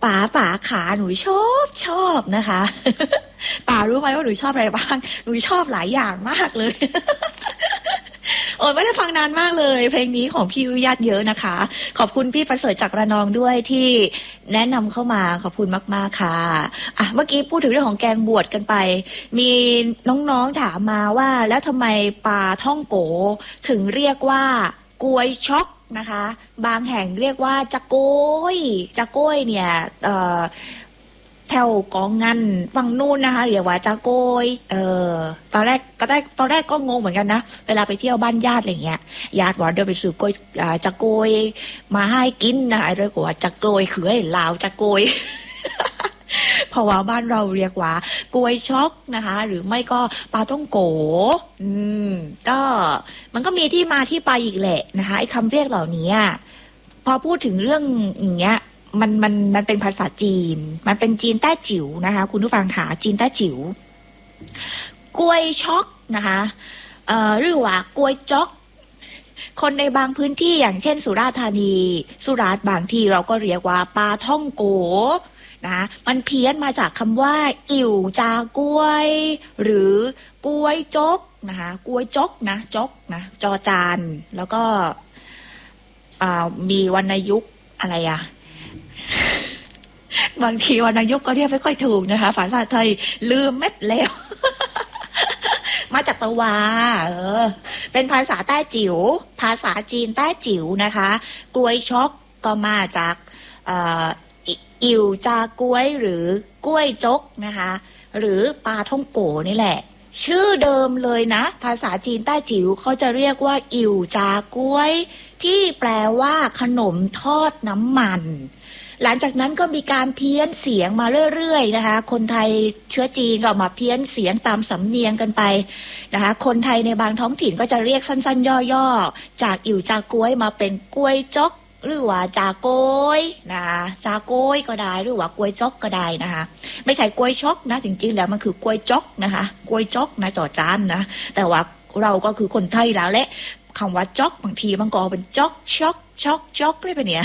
ป๋าขาหนูชอบนะคะป๋ารู้ไหมว่าหนูชอบอะไรบ้างหนูชอบหลายอย่างมากเลย โอ้ยไม่ได้ฟังนานมากเลยเพลงนี้ของพี่วิญาตเยอะนะคะขอบคุณพี่ประเสริฐจากระนองด้วยที่แนะนำเข้ามาขอบคุณมากๆค่ะเมื่อกี้พูดถึงเรื่องของแกงบวชกันไปมีน้องๆถามมาว่าแล้วทำไมปลาท่องโกถึงเรียกว่ากวยช็อกนะคะบางแห่งเรียกว่าจะโกยเนี่ยแถวกองงันฝั่งนู่นนะคะเรียกว่าจะโกยตอนแรกก็งงเหมือนกันนะเวลาไปเที่ยวบ้านญาติอะไรเงี้ยญาติว่าเดินไปซื้อกล้วยจะโกยมาให้กินนะเรียกว่าจะโกยคือให้ลาวจะโกย เพราะว่าบ้านเราเรียกว่ากล้วยช็อกนะคะหรือไม่ก็ปลาท่องโกก็มันก็มีที่มาที่ไปอีกแหละนะคะไอ้คำเรียกเหล่านี้พอพูดถึงเรื่องอย่างเงี้ยมันเป็นภาษาจีนมันเป็นจีนแต้จิ๋วนะคะคุณผู้ฟังค่ะจีนแต้จิ๋วกล้วยช็อกนะคะหรือว่ากล้วยจ๊อกคนในบางพื้นที่อย่างเช่นสุราษฎร์ธานีสุราษฎร์บางที่เราก็เรียกว่าปลาท่องโกนะมันเพี้ยนมาจากคำว่าอิ่วจากล้วยหรือกล้วยจกนะคะกล้วยจกนะจกนะจอจานแล้วก็มีวรรณยุกต์อะไรบางทีวรรณยุกต์ก็เรียกไม่ค่อยถูกนะคะภาษาไทยลืมเม็ดแล้ว มาจากตะวาเป็นภาษาแต้จิ๋วภาษาจีนแต้จิ๋วนะคะกล้วยช็อกก็มาจากอิ่วจากล้วยหรือกล้วยจกนะคะหรือปลาท่องโกนี่แหละชื่อเดิมเลยนะภาษาจีนใต้จิ๋วเขาจะเรียกว่าอิ่วจากล้วยที่แปลว่าขนมทอดน้ำมันหลังจากนั้นก็มีการเพี้ยนเสียงมาเรื่อยๆนะคะคนไทยเชื้อจีนก็มาเพี้ยนเสียงตามสำเนียงกันไปนะคะคนไทยในบางท้องถิ่นก็จะเรียกสั้นๆย่อๆจากอิ่วจากล้วยมาเป็นกล้วยจกหรือว่าจากโกยนะคะจากโกยก็ได้หรือว่ากล้วยจกก็ได้นะคะไม่ใช่กล้วยช็อกนะจริงๆแล้วมันคือกล้วยจกนะคะกล้วยจกนะจอจานนะแต่ว่าเราก็คือคนไทยแล้วแหละคำว่าจกบางทีมันก็เป็นจกช็อกช็อกเลยปะเนี่ย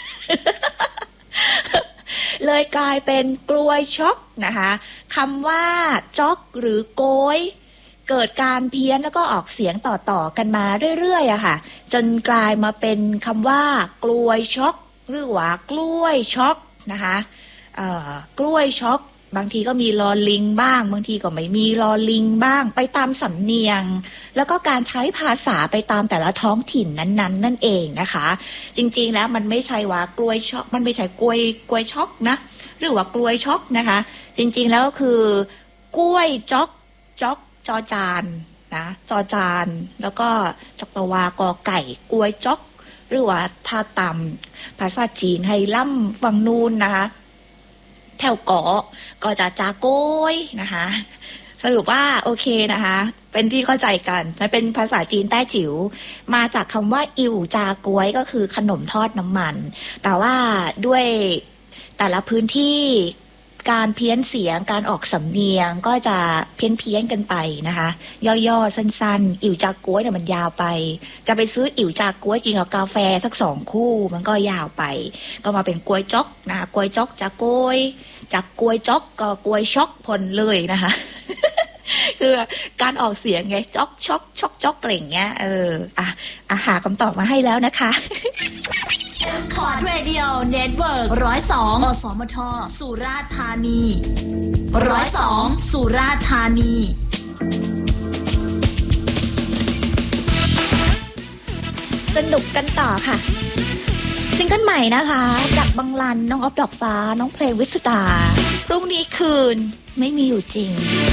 เลยกลายเป็นกล้วยช็อกนะคะคำว่าจ๊อกหรือโกยเกิดการเพี้ยนแล้วก็ออกเสียงต่อๆกันมาเรื่อยๆค่ะจนกลายมาเป็นคำว่ากล้วยช็อกหรือว่ากล้วยช็อกนะคะกล้วยช็อกบางทีก็มีลอลิงบ้างบางทีก็ไม่มีลอลิงบ้างไปตามสำเนียงแล้วก็การใช้ภาษาไปตามแต่ละท้องถิ่นนั้นๆนั่นเองนะคะจริงๆแล้วมันไม่ใช่ว่ากล้วยช็อกมันไม่ใช่กล้วยช็อกนะหรือว่ากล้วยช็อกนะคะจริงๆแล้วก็คือกล้วยจ๊อกจอจานนะจอจานแล้วก็จักรวากอไก่กล้วยจ๊อกหรือว่าท่าตำภาษาจีนให้ล่ำฝั่งนู้นนะคะแถวเกาะก็จะจากโกยนะคะสรุปว่าโอเคนะคะเป็นที่เข้าใจกันมันเป็นภาษาจีนใต้จิ๋วมาจากคำว่าอิ่วจากล้วยก็คือขนมทอดน้ำมันแต่ว่าด้วยแต่ละพื้นที่การเพี้ยนเสียงการออกสำเนียงก็จะเพี้ยนกันไปนะคะย่อๆสั้นๆอิ่วจากล้วยเนี่ยมันยาวไปจะไปซื้ออิ่วจากล้วยกินกับกาแฟสัก2คู่มันก็ยาวไปก็มาเป็นกล้วยจ๊อกนะคะกล้วยจ๊อกจากกล้วยจากกล้วยจ๊อกก็กล้วยช็อกพลเลยนะคะ คือการออกเสียงไงจ๊อกช็อกช็อกจ๊อกอะไรอย่างเงี้ยหาคำตอบมาให้แล้วนะคะคอร์ดเรดิโอเน็ตเวิร์ก102 อสมทสุราษฎร์ธานี102สุราษฎร์ธานีสนุกกันต่อค่ะซิงเกิลใหม่นะคะจากบังลันน้องออฟดอกฟ้าน้องเพลงวิสุตาพรุ่งนี้คืนไม่มีอยู่จริง